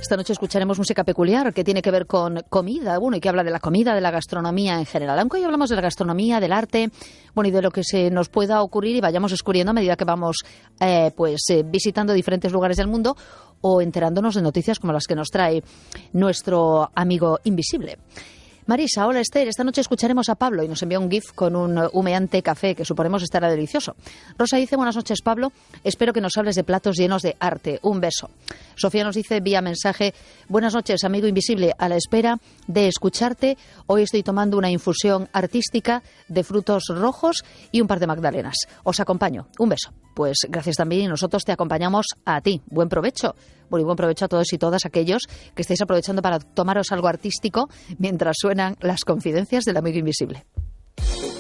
Esta noche escucharemos música peculiar que tiene que ver con comida, bueno, y que habla de la comida, de la gastronomía en general. Aunque hoy hablamos de la gastronomía, del arte, bueno, y de lo que se nos pueda ocurrir y vayamos descubriendo a medida que vamos visitando diferentes lugares del mundo o enterándonos de noticias como las que nos trae nuestro amigo invisible. Marisa, hola Esther, esta noche escucharemos a Pablo y nos envía un GIF con un humeante café que suponemos estará delicioso. Rosa dice, buenas noches Pablo, espero que nos hables de platos llenos de arte, un beso. Sofía nos dice vía mensaje, buenas noches amigo invisible, a la espera de escucharte, hoy estoy tomando una infusión artística de frutos rojos y un par de magdalenas. Os acompaño, un beso. Pues gracias también y nosotros te acompañamos a ti. Buen provecho. Bueno, y buen provecho a todos y todas aquellos que estéis aprovechando para tomaros algo artístico mientras suenan las confidencias del amigo invisible.